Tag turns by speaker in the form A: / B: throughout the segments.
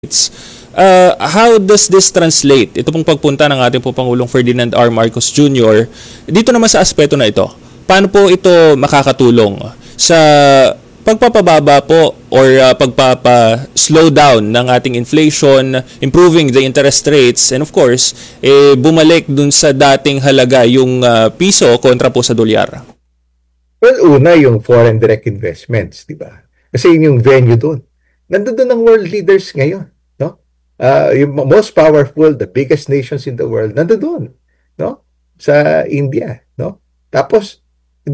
A: How does this translate? Ito pong pagpunta ng ating po Pangulong Ferdinand R. Marcos Jr. dito naman sa aspeto na ito. Paano po ito makakatulong sa pagpapababa po or pagpapa-slow down ng ating inflation, improving the interest rates, and of course, bumalik dun sa dating halaga yung piso kontra po sa dolyar?
B: Well, una yung foreign direct investments, di ba? Kasi yun yung venue doon. Nandun ang world leaders ngayon, no? Yung most powerful, the biggest nations in the world, nandun, no? Sa India, no? Tapos,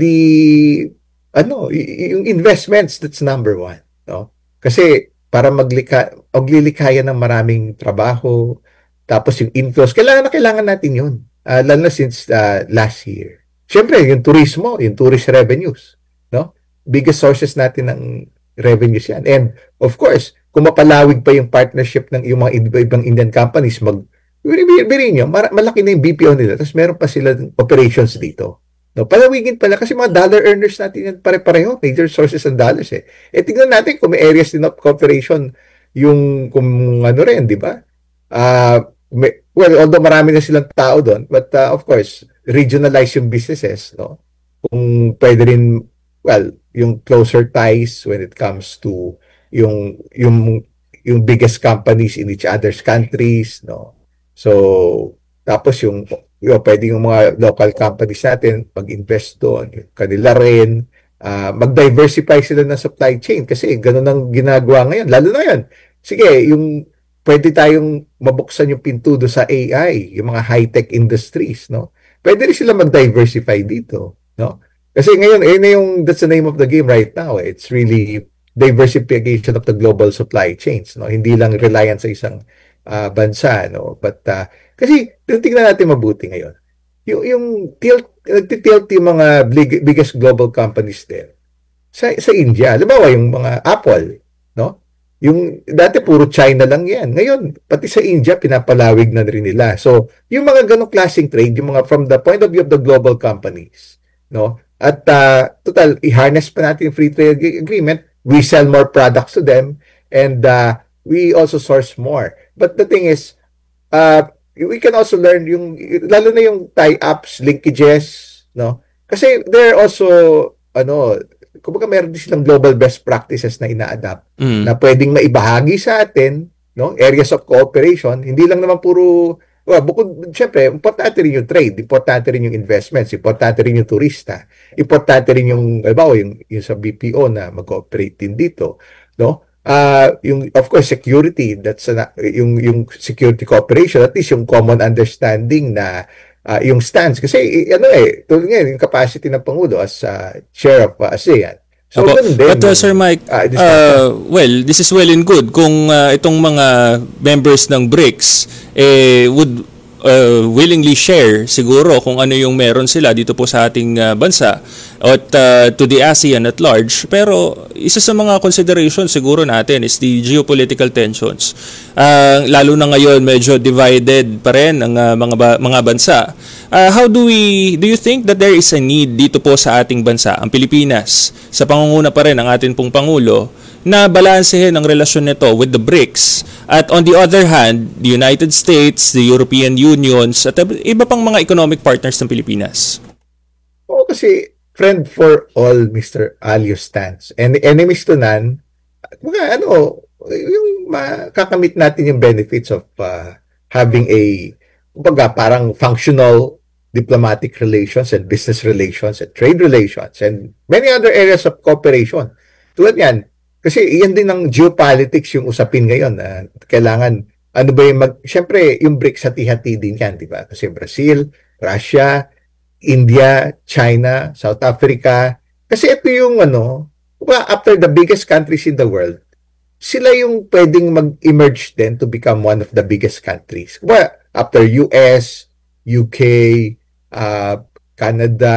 B: yung investments, that's number one, no? Kasi para maglilikaya ng maraming trabaho, tapos yung inflows, kailangan natin yun. Lalo na since last year. Siyempre, yung turismo, yung tourist revenues, no? Biggest sources natin ng revenues yan. And of course, kung mapalawig pa yung partnership ng yung mga ibang Indian companies, birin nyo, malaki na yung BPO nila, tapos meron pa sila operations dito. No, palawigin pala kasi mga dollar earners natin yan pare-pareho, major sources ng dollars eh. Tingnan natin kung may areas din of cooperation yung kung ano rin, di ba? Well, although marami na silang tao doon, but of course, regionalize yung businesses, no? Kung pwede rin, well, yung closer ties when it comes to yung biggest companies in each other's countries, no? So, tapos pwede yung mga local companies natin mag-invest doon, yung kanila rin, mag-diversify sila ng supply chain kasi ganun ang ginagawa ngayon. Lalo na yan. Sige, pwede tayong mabuksan yung pinto doon sa AI, yung mga high-tech industries, no? Pwede rin sila mag-diversify dito, no? Kasi ngayon, that's the name of the game right now. It's really diversification of the global supply chains, no? Hindi lang reliant sa isang bansa, no? But kasi tingnan natin mabuti ngayon. Yung tilt yung mga biggest global companies din sa India. Halimbawa yung mga Apple, no? Yung dati puro China lang yan. Ngayon, pati sa India pinapalawig na rin nila. So, yung mga ganong klaseng trade, yung mga from the point of view of the global companies, no? At total, i-harness pa natin yung free trade agreement, we sell more products to them, and we also source more. But the thing is, we can also learn lalo na yung tie-ups, linkages, no? Kasi they're also, kumbaga meron din silang global best practices na ina-adapt na pwedeng maibahagi sa atin, no? Areas of cooperation, hindi lang naman puro, bukod, syempre, importante rin yung trade, importante rin yung investments, importante rin yung turista, importante rin yung sa BPO na mag-cooperate din dito, no? Of course security, that's yung security cooperation, at least yung common understanding na yung stance kasi tulad ngayon yung capacity ng Pangulo as chair of ASEAN. So
A: din, but Sir Mike, this is well and good kung itong mga members ng BRICS would willingly share siguro kung ano yung meron sila dito po sa ating bansa at to the ASEAN at large. Pero isa sa mga consideration siguro natin is the geopolitical tensions. Lalo na ngayon medyo divided pa rin ang mga bansa. How do you think that there is a need dito po sa ating bansa, ang Pilipinas, sa pangunguna pa rin ng ating pong Pangulo, na balansehin ang relasyon nito with the BRICS at on the other hand, the United States, the European Unions at iba pang mga economic partners ng Pilipinas?
B: Kasi friend for all, Mr. Alios stance. And enemies to none, yung makakamit natin yung benefits of having parang functional diplomatic relations and business relations and trade relations and many other areas of cooperation. Tulad yan, kasi yan din ang geopolitics yung usapin ngayon. Kailangan, siyempre, yung BRICS hati-hati din yan, di ba? Kasi Brazil, Russia, India, China, South Africa. Kasi ito yung after the biggest countries in the world, sila yung pwedeng mag-emerge din to become one of the biggest countries. After US, UK, Canada,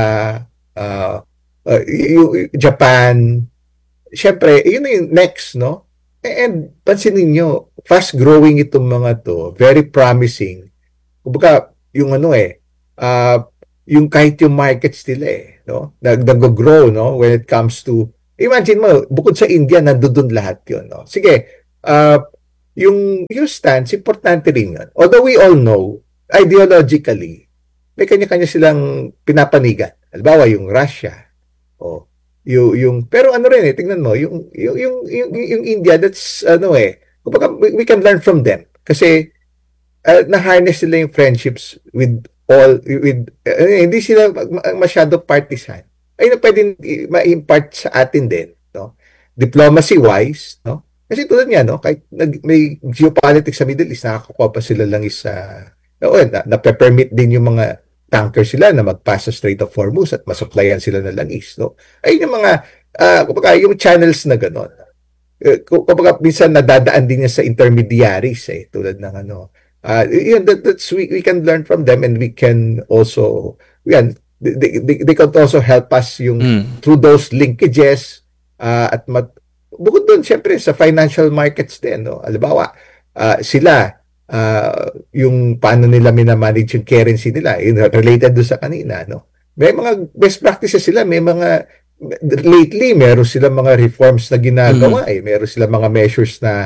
B: Japan, siyempre, yun yung next, no? And pansinin nyo, fast-growing itong mga to, very promising. Kumbaga, yung yung kahit yung markets nila no? Nag-grow, no? When it comes to, imagine mo, bukod sa India, nandoon lahat yun, no? Sige, yung stance, importante rin yun. Although we all know, ideologically, may kanya-kanya silang pinapanigan. Halimbawa, yung Russia, o pero ano rin tingnan mo, yung India, that's kumbaga, we can learn from them. Kasi na-harness nila yung friendships with hindi sila masyado partisan. Ay na pwedeng ma-impart sa atin din, no? Diplomacy-wise, no? Kasi tulad niya, no? Kahit may geopolitics sa Middle East, nakakakuha pa sila lang na-permit din yung mga tanker sila na magpasa Strait of Hormuz at masuplayan sila ng langis, no? Ay yung mga, kumbaga, yung channels na gano'n. Kumbaga, minsan nadadaan din niya sa intermediaries, tulad ng that's we can learn from them, and we can also they can also help us yung through those linkages, at bukod doon syempre sa financial markets din, no? Halimbawa, sila yung paano nila minamanage yung currency nila, related doon sa kanina, no? May mga best practices sila, may mga lately meron silang mga reforms na ginagawa, meron silang mga measures na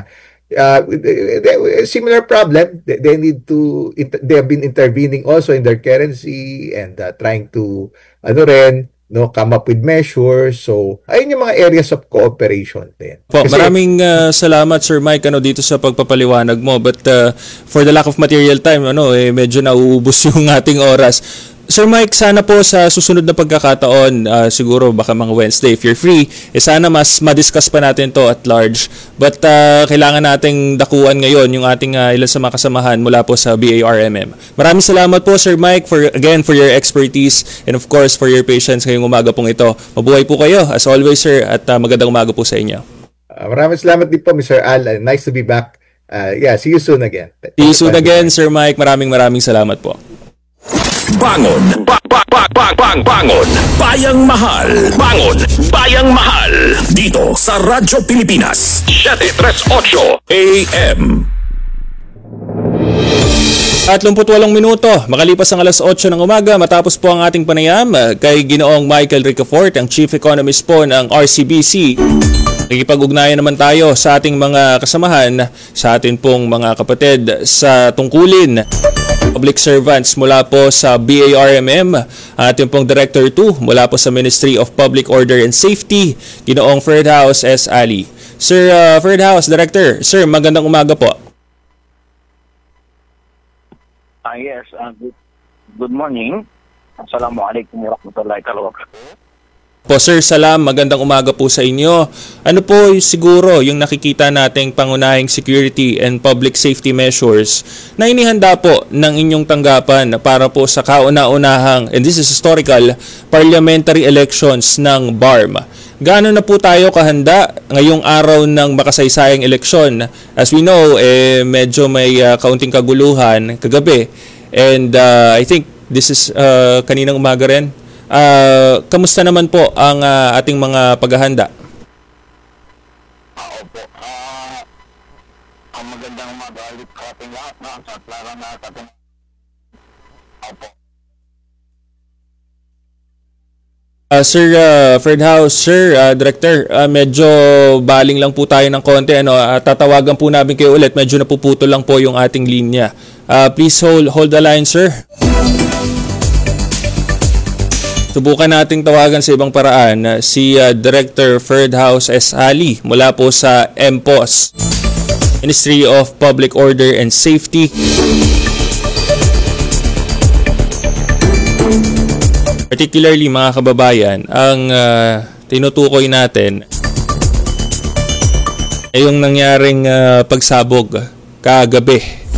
B: similar problem. They have been intervening also in their currency and trying to come up with measures. So ayun yung mga areas of cooperation din.
A: Maraming salamat Sir Mike dito sa pagpapaliwanag mo, but for the lack of material time medyo nauubos yung ating oras. Sir Mike, sana po sa susunod na pagkakataon, siguro baka mga Wednesday, if you're free, sana mas ma-discuss pa natin to at large. But kailangan nating dakuan ngayon yung ating ilan sa mga kasamahan mula po sa BARMM. Maraming salamat po Sir Mike for your expertise and of course for your patience ngayong umaga pong ito. Mabuhay po kayo as always sir, at magandang umaga po sa inyo.
B: Maraming salamat din po Mr. Al. Nice to be back. See you soon again.
A: See you soon again Sir Mike. Maraming salamat po.
C: Bangon, bangon, bayang mahal, bangon, bayang mahal, dito sa Radyo Pilipinas, 738 AM.
A: 38 minuto, makalipas ang alas 8 ng umaga matapos po ang ating panayam kay Ginoong Michael Ricafort, ang Chief Economist po ng RCBC. Nakikipag-ugnayan naman tayo sa ating mga kasamahan, sa ating pong mga kapatid sa tungkulin public servants mula po sa BARMM, ating pong Director 2 mula po sa Ministry of Public Order and Safety, Ginoong Ferdhouse S. Ali. Sir Ferdhouse, Director, Sir, magandang umaga po.
D: Yes, good morning. Assalamualaikum warahmatullahi wabarakatuh.
A: Po Sir, salam, magandang umaga po sa inyo. Ano po siguro yung nakikita nating pangunahing security and public safety measures na inihanda po ng inyong tanggapan para po sa kauna-unahang, and this is historical, parliamentary elections ng BARM? Gaano na po tayo kahanda ngayong araw ng makasaysayang eleksyon? As we know, medyo may kaunting kaguluhan kagabi, and I think this is kaninang umaga rin. Kamusta naman po ang ating mga paghahanda?
D: Opo. Ang magandang umaga ulit sa ating lahat na sa klarang na sa ating. Opo.
A: Sir Ferdhouse, Sir Director, medyo baling lang po tayo ng konti. Tatawagan po namin kayo ulit. Medyo napuputol lang po yung ating linya. Please hold the line, sir. Subukan nating tawagan sa ibang paraan si Director Ferdhouse S. Ali mula po sa MPOS, Ministry of Public Order and Safety. Particularly mga kababayan, ang tinutukoy natin ay yung nangyaring pagsabog kagabi.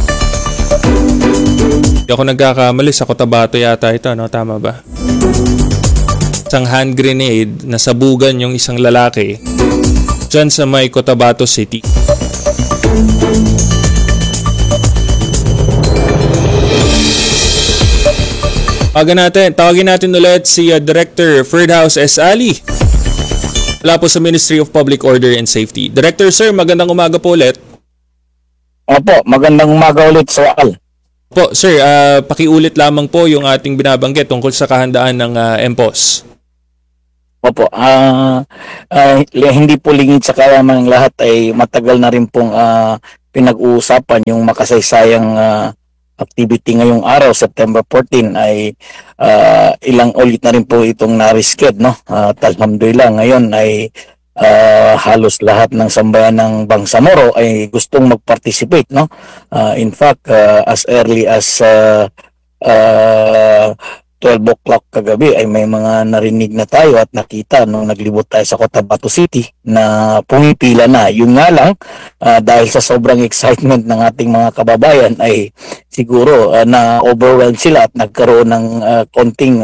A: Hindi ako nagkakamali, sa Cotabato yata ito, tama ba? Isang hand grenade na sabugan yung isang lalaki dyan sa may Cotabato City. Tawagin natin ulit si Director Ferdhouse S. Ali wala po sa Ministry of Public Order and Safety. Director, sir, magandang umaga po ulit.
D: Opo, magandang umaga ulit, Sir Al.
A: Po, sir, pakiulit lamang po yung ating binabanggit tungkol sa kahandaan ng MPOS.
D: Opo, hindi po lingid sa kalaman ng lahat ay matagal na rin pong
E: pinag-uusapan yung makasaysayang activity ngayong araw, September 14, ay ilang ulit na rin po itong na-reschedule, no? At alhamdulillah, ngayon ay halos lahat ng sambayan ng Bangsamoro ay gustong mag-participate, no? In fact, as early as 12 o'clock kagabi ay may mga narinig na tayo at nakita nung naglibot tayo sa Cotabato City na pumipila na. Yun nga lang, dahil sa sobrang excitement ng ating mga kababayan ay siguro na overwhelmed sila at nagkaroon ng konting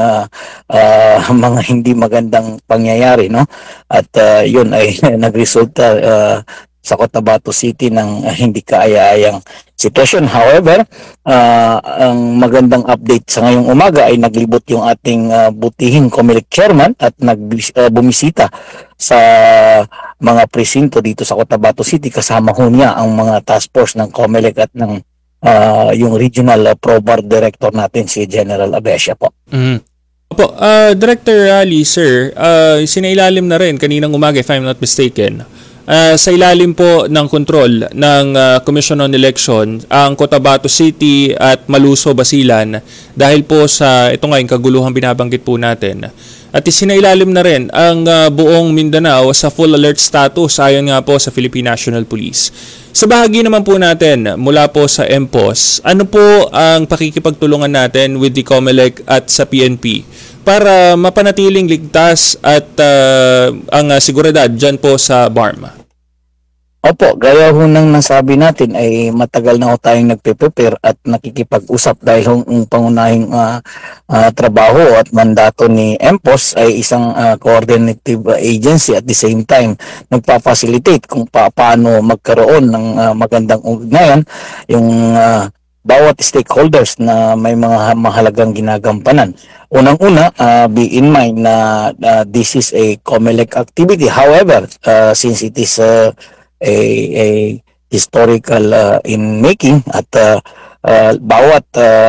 E: mga hindi magandang pangyayari, no? At yun ay nagresulta sa Cotabato City ng hindi kaaya-ayang sitwasyon. However, ang magandang update sa ngayong umaga ay naglibot yung ating butihing COMELEC chairman at bumisita sa mga presinto dito sa Cotabato City. Kasama ho niya ang mga task force ng COMELEC at ng yung regional PROBAR director natin, si General Abesia po.
A: Opo, Director Ali, sir, sinailalim na rin kaninang umaga, if I'm not mistaken, sa ilalim po ng kontrol ng Commission on Election ang Cotabato City at Maluso, Basilan dahil po sa ito nga yung kaguluhang binabanggit po natin. At isinailalim na rin ang buong Mindanao sa full alert status ayon nga po sa Philippine National Police. Sa bahagi naman po natin mula po sa MPOS, ano po ang pakikipagtulungan natin with the COMELEC at sa PNP para mapanatiling ligtas at ang seguridad dyan po sa BARM?
E: Opo, gaya ho nang nasabi natin ay matagal na ho tayong nagpe-prepare at nakikipag-usap dahil ang pangunahing trabaho at mandato ni MPOS ay isang coordinative agency, at the same time nagpa-facilitate kung paano magkaroon ng magandang ugnayan yung bawat stakeholders na may mga mahalagang ginagampanan. Unang-una, be in mind na this is a COMELEC activity. However, since it is a historical in making at bawat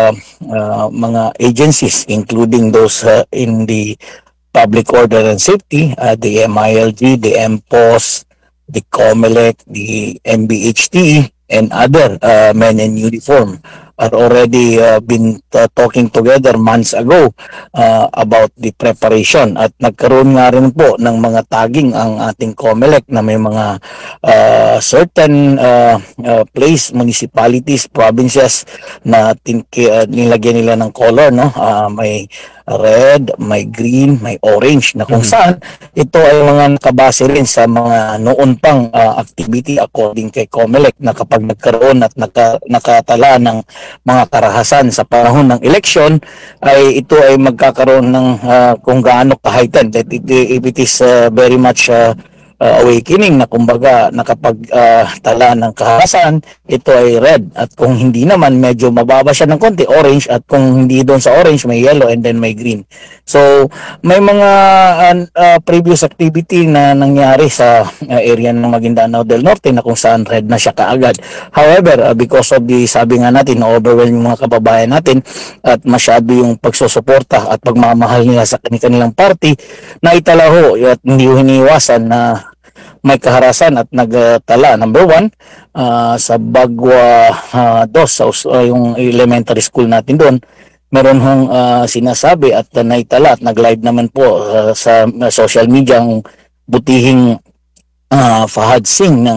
E: mga agencies, including those in the public order and safety, the MILG, the MPOS, the COMELEC, the MBHT, and other men in uniform are already been talking together months ago about the preparation, at nagkaroon nga rin po ng mga tagging ang ating COMELEC na may mga certain place, municipalities, provinces na nilagyan nila ng color, no? May red, may green, may orange, na kung saan ito ay mga nakabase rin sa mga noon pang activity according kay COMELEC, na kapag nagkaroon at nakatala ng mga karahasan sa panahon ng eleksyon ay ito ay magkakaroon ng kung gaano ka-heightened. If it is very much awakening na kumbaga nakapagtala ng kahasan, ito ay red, at kung hindi naman medyo mababa siya ng konti, orange, at kung hindi doon sa orange may yellow, and then may green. So may mga previous activity na nangyari sa area ng Maguindanao del Norte na kung saan red na siya kaagad. However, because of the, sabi nga natin, na-overwhelm yung mga kababayan natin at masyado yung pagsusuporta at pagmamahal nila sa kanilang party, na italaho at hindi hiniwasan na may kaharasan at nagtala. Number 1, sa Bagwa 2, yung elementary school natin doon, meron hong sinasabi at naitala at nag-live naman po sa social media ang butihing Fahad Singh ng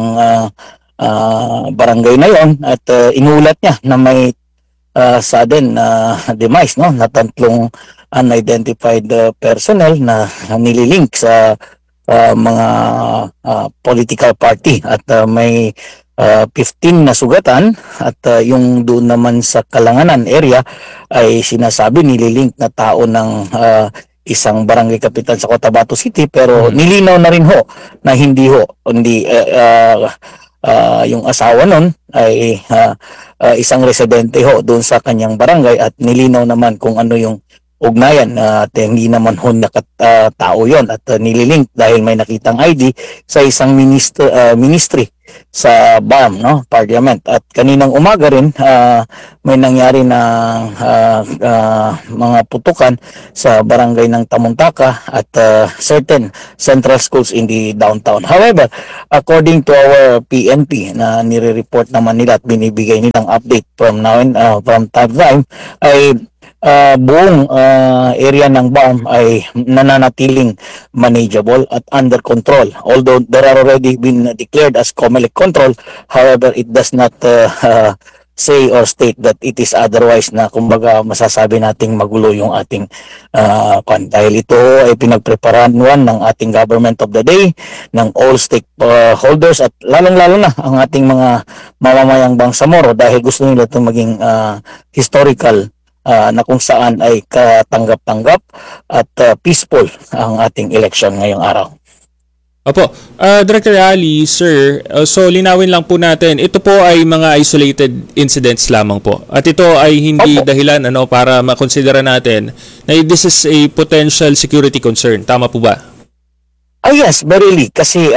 E: barangay na yon, at inulat niya na may sudden demise, no, na 3 unidentified personnel na nililink sa mga political party, at may 15 na sugatan, at yung doon naman sa Kalanganan area ay sinasabi nililink na tao ng isang barangay kapitan sa Cotabato City, pero nilinaw na rin ho na hindi yung asawa nun ay isang residente ho doon sa kanyang barangay, at nilinaw naman kung ano yung ugnayan, at hindi naman ho nakatao yon, at nililink dahil may nakitang ID sa isang ministry sa BARM, no, Parliament. At kaninang umaga rin may nangyari na mga putukan sa barangay ng Tamuntaka at certain central schools in the downtown. However, according to our PNP na nire-report naman nila at binibigay nilang update from from time to time, ay buong area ng BARM ay nananatiling manageable at under control. Although there are already been declared as COMELEC control, however, it does not say or state that it is otherwise, na kumbaga masasabi nating magulo yung ating dahil ito ay pinagpreparahan ng ating government of the day, ng all stakeholders at lalong-lalo na ang ating mga mamamayang Bangsamoro, dahil gusto nila itong maging historical na kung saan ay katanggap-tanggap at peaceful ang ating election ngayong araw.
A: Opo. Director Ali, sir, so linawin lang po natin, ito po ay mga isolated incidents lamang po. At ito ay hindi dahilan para makonsidera natin na this is a potential security concern. Tama po ba?
E: Yes, verily. Kasi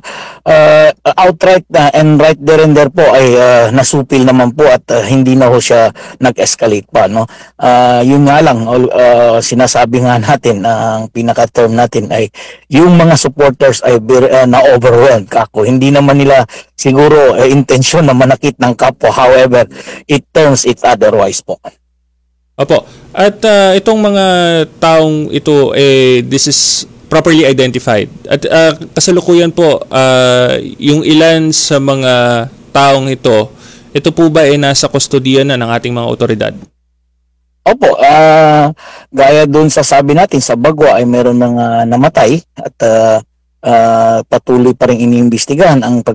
E: outright na and right there and there po ay nasupil naman po at hindi na ho siya nag-escalate pa. No? Yun nga lang, sinasabi nga natin, ang pinaka-term natin ay yung mga supporters ay na-overwhelmed kako. Hindi naman nila siguro intensyon na manakit ng kapwa. However, it turns it otherwise po.
A: Opo. At itong mga taong ito, this is properly identified. At kasalukuyan po, yung ilan sa mga taong ito po ba ay nasa kustodiya na ng ating mga otoridad?
E: Opo, gaya doon sa sabi natin, sa Bagwa ay meron mga namatay at patuloy pa rin iniimbestigahan ang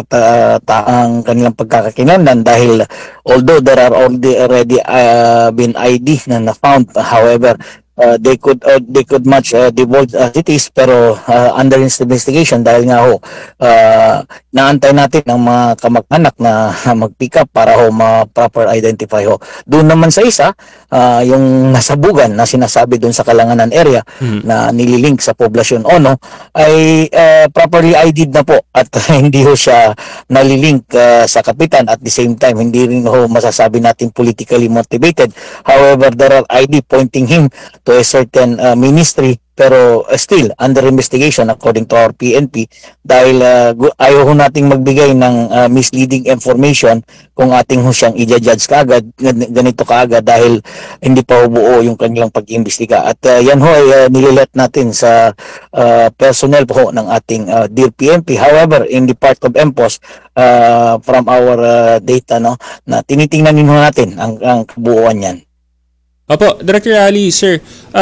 E: ang kanilang pagkakakilanlan, dahil although there are already been ID na na-found, however, they could match divulge as it is, pero under investigation, dahil nga ho naantay natin ng mga kamag-anak na mag-pick up para ho ma-proper identify ho. Doon naman sa isa, yung nasabugan na sinasabi doon sa Kalanganan area na nililink sa poblasyon Ono ay properly ID'd na po at hindi ho siya nalilink sa kapitan. At the same time, hindi rin ho masasabi natin politically motivated. However, there are ID pointing him to a certain ministry, pero still under investigation according to our PNP, dahil ayaw ho nating magbigay ng misleading information kung ating ho siyang i-judge kaagad, ganito kaagad, dahil hindi pa buo yung kanilang pag-imbestiga. At yan ho ay nililet natin sa personnel po ng ating dear PNP. However, in the part of MPOS, from our data, no, na tinitingnan din ho natin ang kabuuan yan.
A: Opo, Director Ali, sir,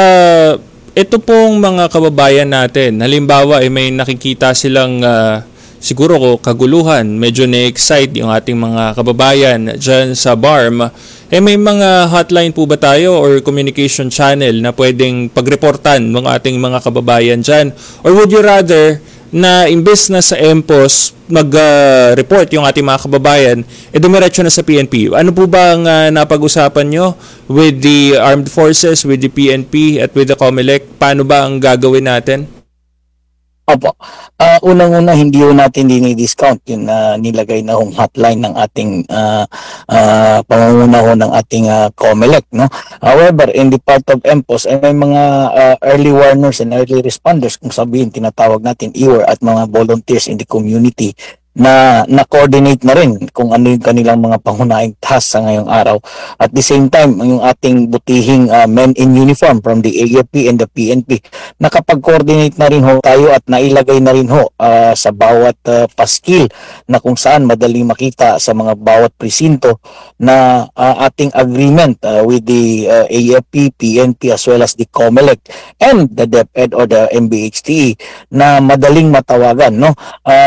A: ito pong mga kababayan natin, halimbawa may nakikita silang siguro kaguluhan, medyo na-excite yung ating mga kababayan dyan sa BARM, may mga hotline po ba tayo or communication channel na pwedeng pagreportan ng ating mga kababayan dyan? Or would you rather na imbes na sa MPOS mag-report yung ating mga kababayan, dumiretso na sa PNP? Ano po ba ang napag-usapan nyo with the armed forces, with the PNP at with the COMELEC? Paano ba ang gagawin natin?
E: Opo. Unang-una, hindi ho natin dinidiscount yung nilagay na hong hotline ng ating pangunguna ho ng ating COMELEC, no? However, in the part of MPOS, may mga early warners and early responders, kung sabihin tinatawag natin EWAR, at mga volunteers in the community na na-coordinate na rin kung ano yung kanilang mga pangunahing task sa ngayong araw. At the same time, yung ating butihing men in uniform from the AFP and the PNP, nakapag-coordinate na rin ho tayo at nailagay na rin ho sa bawat paskil na kung saan madaling makita sa mga bawat presinto na ating agreement with the AFP, PNP as well as the COMELEC and the DepEd or the MBHTE na madaling matawagan, no?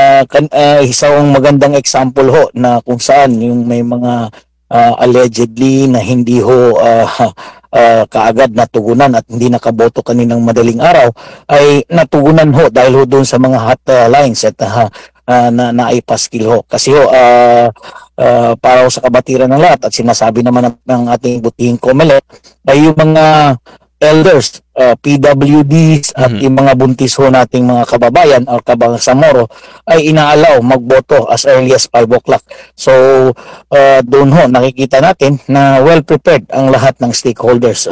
E: Isang magandang example ho na kung saan yung may mga allegedly na hindi ho kaagad natugunan at hindi nakaboto kaninang madaling araw ay natugunan ho dahil ho doon sa mga hotlines at na naipaskil ho. Kasi ho para sa kabatiran ng lahat at sinasabi naman ng ating butihing COMELEC ay yung mga elders, PWDs at yung mga buntis ho nating mga kababayan o kabangsamoro ay inaalaw magboto as early as 5 o'clock. So doon ho nakikita natin na well prepared ang lahat ng stakeholders,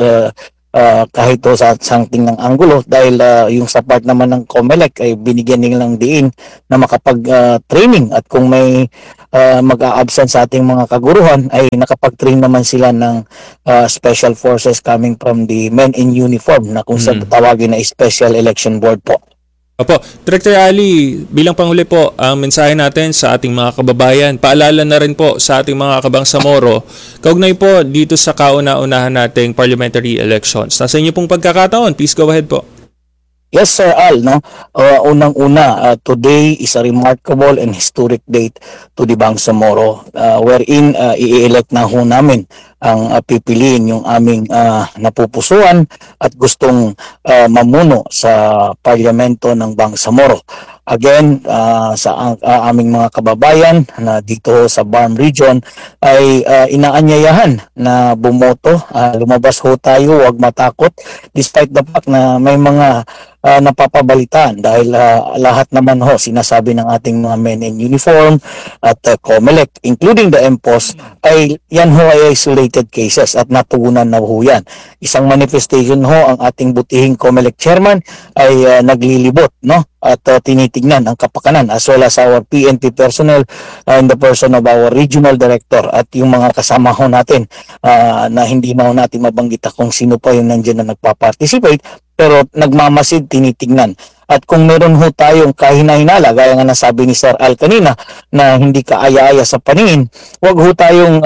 E: kahit ho sa sangting ng anggulo, dahil yung sa part naman ng COMELEC ay binigyan nilang diin na makapag-training, at kung may mag-a-absent sa ating mga kaguruhan ay nakapag-train naman sila ng special forces coming from the men in uniform na kung sa tawagin na Special Election Board po.
A: Opo, Director Ali, bilang panghuli po, ang mensahe natin sa ating mga kababayan, paalala na rin po sa ating mga kabangsamoro, kaugnay po dito sa kauna-unahan nating parliamentary elections. Nasa inyo pong pagkakataon, please go ahead po.
E: Yes, Sir Al, no? Unang-una, today is a remarkable and historic date to the Bangsamoro, wherein i-elect na ho namin ang pipiliin yung aming napupusuan at gustong mamuno sa parlamento ng Bangsamoro. Again, sa aming mga kababayan na dito sa BARM region ay inaanyayahan na bumoto. Lumabas ho tayo, huwag matakot, despite the fact na may mga napapabalitaan, dahil lahat naman ho sinasabi ng ating mga men in uniform at COMELEC, including the MPOS, ay yan ho ay isolated cases at natugunan na ho yan. Isang manifestation ho ang ating butihing COMELEC chairman ay naglilibot, no? At tinitignan ang kapakanan, as well as our PNP personnel in the person of our regional director at yung mga kasama ho natin na hindi na ho natin mabanggit kung sino pa yung nandiyan na nagpa-participate, pero nagmamasid, tinitignan. At kung meron ho tayong kahina-hinala, gaya nga nasabi ni Sir Al kanina, na hindi kaaya-aya sa paningin, huwag ho tayong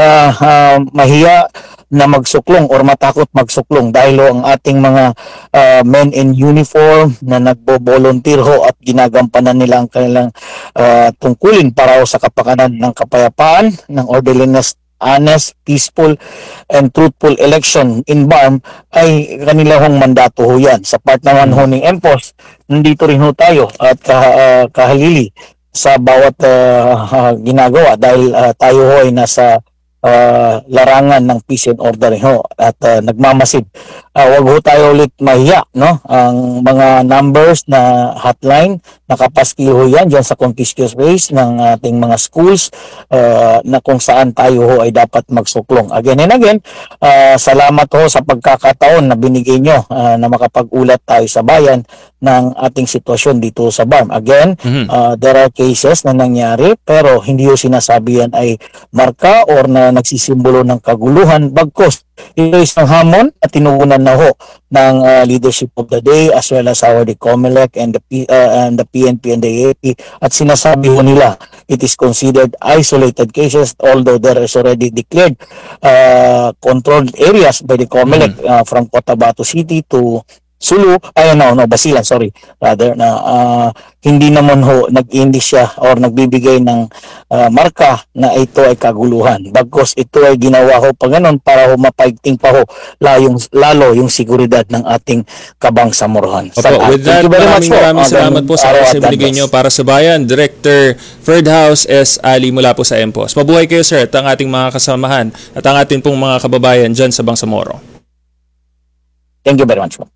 E: mahiya na magsuklong or matakot magsuklong, dahil ho ang ating mga men in uniform na nagbo-volunteer ho at ginagampanan nila ang kanilang tungkulin para ho sa kapakanan ng kapayapaan, ng orderliness, honest, peaceful, and truthful election in BARM, ay kanila hong mandato ho yan. Sa part naman ho ng MPOS, nandito rin ho tayo at kahalili sa bawat ginagawa, dahil tayo ho ay nasa larangan ng peace and order ho at nagmamasid. Wag ho tayo ulit mahiya, no? Ang mga numbers na hotline, nakapaski ho yan dyan sa conspicuous ways ng ating mga schools na kung saan tayo ho ay dapat magsuklong. Again and again, salamat ho sa pagkakataon na binigay nyo na makapag-ulat tayo sa bayan ng ating sitwasyon dito sa BARM. Again, there are cases na nangyari, pero hindi ho sinasabi yan ay marka or na nagsisimbolo ng kaguluhan, bagkos ito isang hamon at tinuunan na ho ng leadership of the day, as well as our COMELEC and the PNP and the AAP, at sinasabi ho nila it is considered isolated cases, although there is already declared controlled areas by the COMELEC from Cotabato City to Sulu, Basilan, rather, na hindi naman ho nag-indisya or nagbibigay ng marka na ito ay kaguluhan. Bagkos ito ay ginawa ho pa ganun para ho mapaigting pa ho lalo yung seguridad ng ating kabangsamuruhan.
A: With that, maraming salamat po sa oras na binigay nyo para sa bayan. Director Ferdhouse S. Ali mula po sa MPOS. Mabuhay kayo, sir, at ang ating mga kasamahan at ang ating pong mga kababayan dyan sa Bangsamoro.
E: Thank you very much po.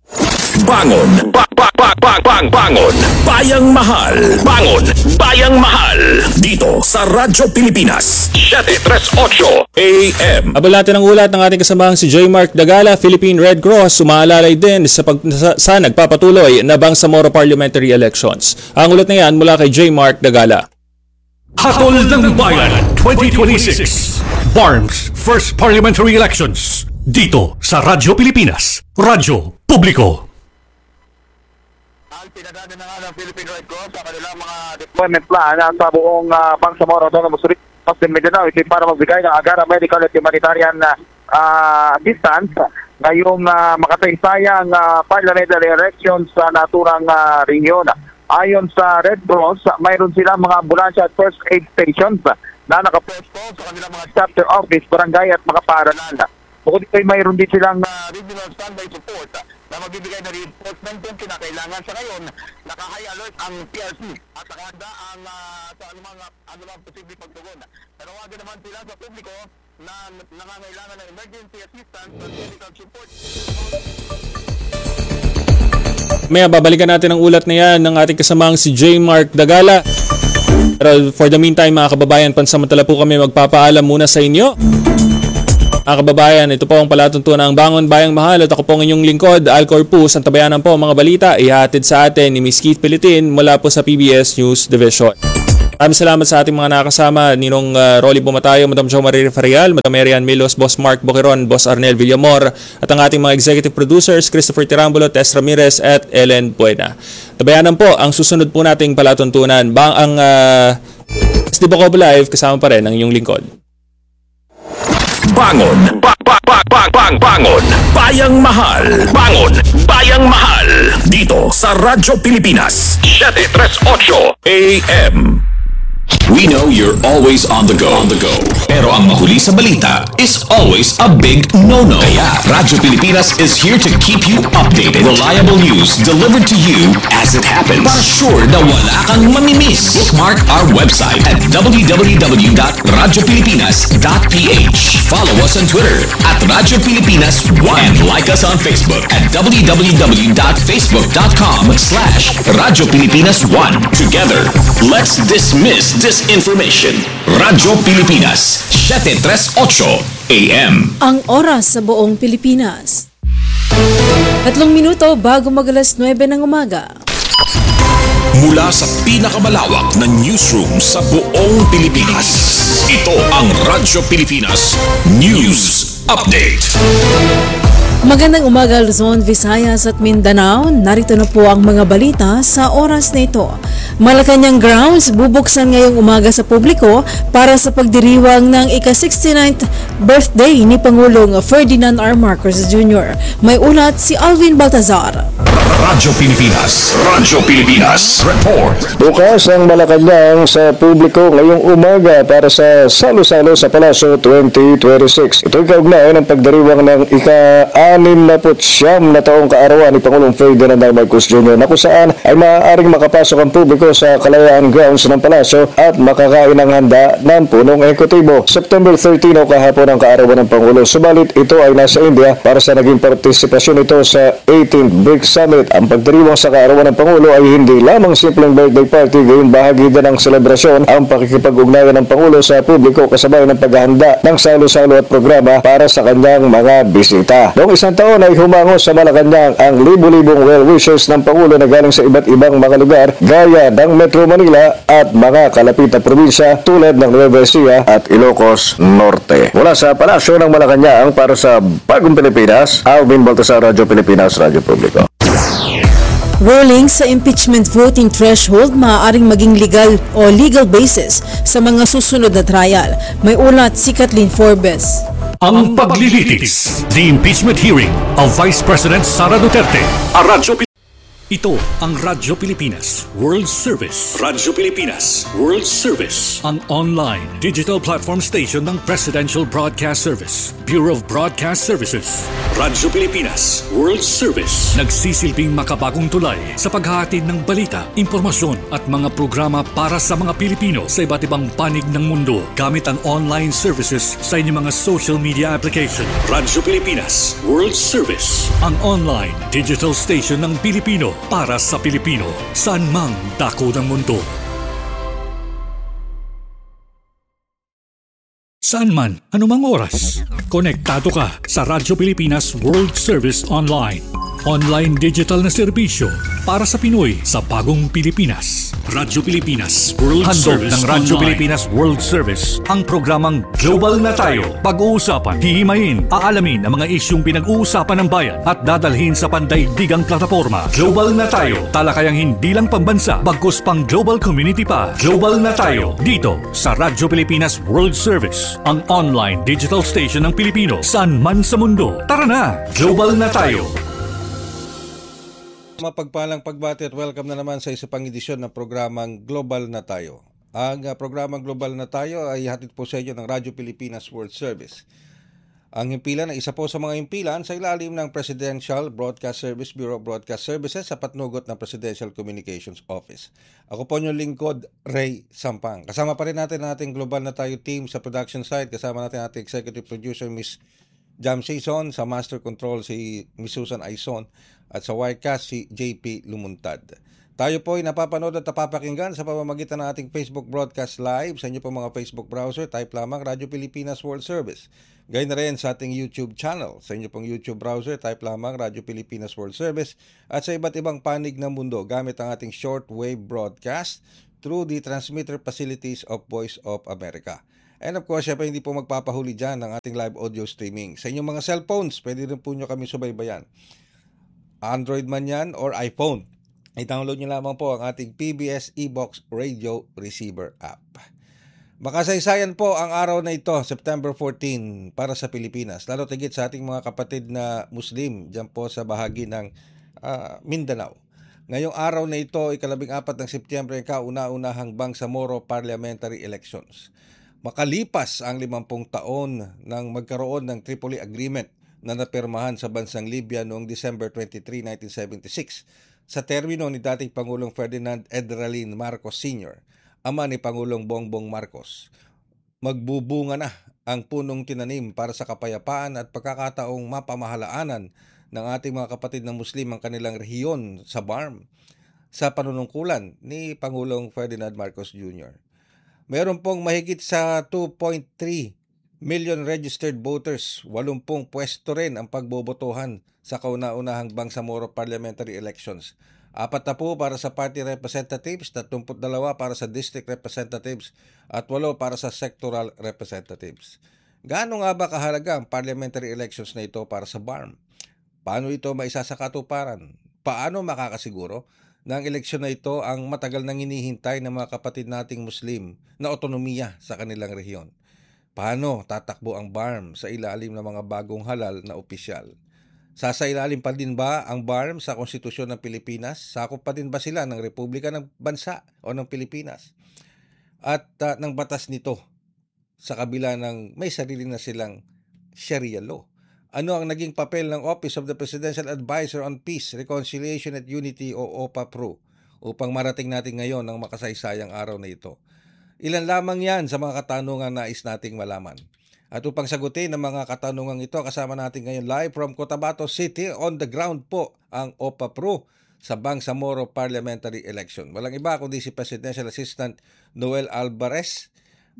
C: Bangon. Bangon. Bayang Mahal. Bangon. Bayang Mahal. Dito sa Radyo Pilipinas. 738 AM.
A: Abal natin ang ulat ng ating kasamahang si J. Mark Dagala, Philippine Red Cross, sumaalalay din sa nagpapatuloy na Bangsamoro Parliamentary Elections. Ang ulat na yan mula kay J. Mark Dagala.
C: Hatol ng Bayan 2026. BARM's First Parliamentary Elections. Dito sa Radyo Pilipinas. Radyo Publiko.
D: Ang pinadaan na nga ng Philippine Red Cross sa kanilang mga deployment plan sa buong Bangsamoro Autonomous Region ng Mindanao para magbigay ng agarang medical at humanitarian assistance ngayong makataysayang parliamentary elections sa naturang region. Ayon sa Red Cross, mayroon silang mga ambulansya at first aid stations na nakaposto sa kanilang mga chapter office, barangay at mga paaralan. Bukod dito ay mayroon din silang regional standby support na magbibigay na reinforcement kung kinakailangan. Sa ngayon, naka-high alert ang PRC at nakahanda ang sa anumang posibleng pagtugon. Tanawagan naman sila sa publiko na nangangailangan ng emergency assistance at medical support.
A: Maya, babalikan natin ang ulat na yan ng ating kasamang si J. Mark Dagala. Pero for the meantime, mga kababayan, pansamantala po kami magpapaalam muna sa inyo. Mga kababayan, ito po ang palatuntunan ng Bangon Bayang Mahal at ako po ang inyong lingkod, Al Corpus. Ang tabayanan po mga balita ihatid sa atin ni Miss Keith Pilitin mula po sa PBS News Division. Maraming salamat sa ating mga nakasama, Ninong Rolly Bumatayo, Madam Jo Marie Farial, Madam Marian Milos, Boss Mark Boqueron, Boss Arnel Villamor, at ang ating mga executive producers, Christopher Tirambulo, Tess Ramirez, at Ellen Buena. Tabayanan po ang susunod po nating palatuntunan. Ang SDBOCOB Live, kasama pa rin ang inyong lingkod.
C: Bangon! Bangon! Bayang Mahal! Bangon! Bayang Mahal! Dito sa Radyo Pilipinas 738 AM. We know you're always on the go. Pero ang mahuli sa balita is always a big no-no. Kaya Radyo Pilipinas is here to keep you updated. Reliable news delivered to you as it happens. Para sure na wala kang mamimiss. Bookmark our website at www.radiopilipinas.ph. Follow us on Twitter at Radyo Pilipinas 1 and like us on Facebook at www.facebook.com/Radyo Pilipinas 1. Together, let's dismiss disinformation. Radyo Pilipinas 738 AM.
F: Ang oras sa buong Pilipinas. 3 minuto bago mag-alas 9 ng umaga.
C: Mula sa pinakamalawak na newsroom sa buong Pilipinas. Ito ang Radyo Pilipinas News Update.
F: Magandang umaga Luzon, Visayas at Mindanao. Narito na po ang mga balita sa oras na ito. Malacanang Grounds bubuksan ngayong umaga sa publiko para sa pagdiriwang ng ika-69th birthday ni Pangulong Ferdinand R. Marcos Jr. May ulat si Alvin Baltazar.
C: Radyo Pilipinas Report.
G: Bukas ang Malacanang sa publiko ngayong umaga para sa Salo-Salo sa Palasyo 2026. Ito'y kaugnay ng pagdiriwang ng ika-69 na taong kaarawan ni Pangulong Ferdinand R. Marcos Jr. na kung saan ay maaaring makapasok ang publiko sa Kalayaan Grounds ng Palasyo at makakain ng handa ng punong ekutibo. September 13 o kahapon ang kaarawan ng Pangulo. Subalit ito ay nasa India para sa naging partisipasyon ito sa 18th BRICS Summit. Ang pagdiriwang sa kaarawan ng Pangulo ay hindi lamang simpleng birthday party, gayon bahagi din ng selebrasyon ang pakikipag-ugnayan ng Pangulo sa publiko kasabay ng paghahanda ng salo-salo at programa para sa kanyang mga bisita. Noong isang taon ay humango sa Malacanang ang libu-libong well-wishers ng Pangulo na galing sa iba't ibang mga lugar gaya ng Metro Manila at mga kalapit na probinsya tulad ng Nueva Ecija at Ilocos Norte. Mula sa Palasyo ng Malacanang para sa Bagong Pilipinas, Alvin Baltasar, Radyo Pilipinas, Radyo Publiko.
F: Ruling sa impeachment voting threshold maaaring maging legal basis sa mga susunod na trial. May ulat si Kathleen Forbes.
C: Ang paglilitis, the impeachment hearing of Vice President Sara Duterte. Ito ang Radyo Pilipinas World Service. Radyo Pilipinas World Service. Ang online digital platform station ng Presidential Broadcast Service, Bureau of Broadcast Services. Radyo Pilipinas World Service. Nagsisilbing makabagong tulay sa paghahatid ng balita, impormasyon at mga programa para sa mga Pilipino sa iba't ibang panig ng mundo gamit ang online services sa inyong mga social media application. Radyo Pilipinas World Service. Ang online digital station ng Pilipino para sa Pilipino, saan mang dako ng mundo. Saan man, anumang oras, konektado ka sa Radyo Pilipinas World Service Online. Online digital na serbisyo para sa Pinoy sa bagong Pilipinas. Radyo Pilipinas World Service ng Radyo Online. Pilipinas World Service ang programang Global na Tayo. Pag-uusapan, hihimayin, aalamin ang mga isyung pinag-uusapan ng bayan at dadalhin sa pandaigdigang plataforma. Global na Tayo, talakayang hindi lang pambansa, bagkus pang global community pa. Global na Tayo, dito sa Radyo Pilipinas World Service, ang online digital station ng Pilipino saan man sa mundo. Tara na, Global na Tayo.
H: Mapagpalang pagbati at welcome na naman sa isa pang edisyon ng programang Global na Tayo. Ang programang Global na Tayo ay hatid po sa inyo ng Radyo Pilipinas World Service. Ang himpilan ay isa po sa mga himpilan sa ilalim ng Presidential Broadcast Service Bureau of Broadcast Services sa patnugot ng Presidential Communications Office. Ako po yung lingkod, Ray Sampang. Kasama pa rin natin ang ating Global na Tayo team sa production side. Kasama natin ang ating executive producer, Miss Jam Saison, sa Master Control si Miss Susan Aison, at sa Wirecast si JP Lumuntad. Tayo po ay napapanood at napapakinggan sa pamamagitan ng ating Facebook Broadcast Live sa inyo po mga Facebook browser. Type lamang Radyo Pilipinas World Service. Gayun na rin sa ating YouTube channel. Sa inyo pong YouTube browser, type lamang Radyo Pilipinas World Service. At sa iba't ibang panig ng mundo gamit ang ating shortwave broadcast through the transmitter facilities of Voice of America. And of course, syempre hindi po magpapahuli dyan ng ating live audio streaming. Sa inyong mga cellphones, pwede rin po nyo kami subaybayan. Android man yan or iPhone. I-download nyo lamang po ang ating PBS eBox Radio Receiver app. Makasaysayan po ang araw na ito, September 14, para sa Pilipinas. Lalo tigit sa ating mga kapatid na Muslim dyan po sa bahagi ng Mindanao. Ngayong araw na ito, ika-14 ng Setyembre, kauna-unahang Bangsamoro Parliamentary Elections. Makalipas ang 50 taon ng magkaroon ng Tripoli Agreement na napirmahan sa bansang Libya noong December 23, 1976, sa termino ni dating Pangulong Ferdinand Edralin Marcos Sr., ama ni Pangulong Bongbong Marcos. Magbubunga na ang punong tinanim para sa kapayapaan at pagkakataong mapamahalaanan ng ating mga kapatid na Muslim ang kanilang rehiyon sa BARM sa panunungkulan ni Pangulong Ferdinand Marcos Jr. Meron pong mahigit sa 2.3 million registered voters, 80 pwesto rin ang pagbobotohan sa kauna-unahang Bangsamoro Parliamentary Elections. 4 po para sa party representatives, 32 para sa district representatives, at 8 para sa sectoral representatives. Gaano nga ba kahalaga ang parliamentary elections na ito para sa BARM? Paano ito maisasakatuparan? Paano makakasiguro na ang eleksyon na ito ang matagal nang hinihintay ng mga kapatid nating Muslim na otonomiya sa kanilang rehiyon? Paano tatakbo ang BARM sa ilalim ng mga bagong halal na opisyal? Sasailalim pa din ba ang BARM sa konstitusyon ng Pilipinas? Sakop pa din ba sila ng Republika ng Bansa o ng Pilipinas? At ng batas nito sa kabila ng may sarili na silang Sharia law? Ano ang naging papel ng Office of the Presidential Advisor on Peace, Reconciliation at Unity o OPA-PRO upang marating natin ngayon ang makasaysayang araw na ito? Ilan lamang yan sa mga katanungan na nais nating malaman. At upang sagutin ang mga katanungan ito, kasama natin ngayon live from Cotabato City, on the ground po ang OPA-PRO sa Bangsamoro Parliamentary Election. Walang iba kundi si Presidential Assistant Noel Alvarez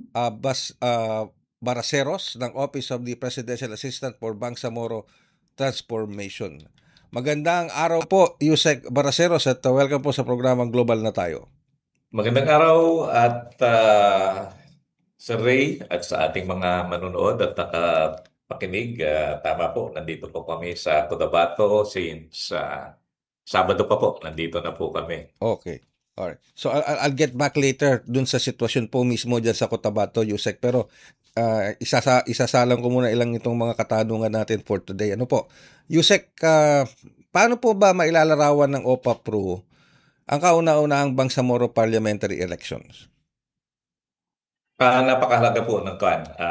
H: Baraceros ng Office of the Presidential Assistant for Bangsamoro Transformation. Magandang araw po, Yusek Baraceros, at welcome po sa programang Global na Tayo.
I: Magandang araw at Sir Ray at sa ating mga manonood at nakapakinig. Tama po, nandito po kami sa Cotabato since Sabado pa po, nandito na po kami.
H: Okay. Alright. So I'll get back later dun sa sitwasyon po mismo dyan sa Cotabato, Yusek. Pero isasalang ko muna ilang itong mga katanungan natin for today. Ano po? Yusek, paano po ba mailalarawan ng OPA-PRO ang kauna-unahang Bangsamoro Parliamentary Elections?
I: Napakahalaga po ng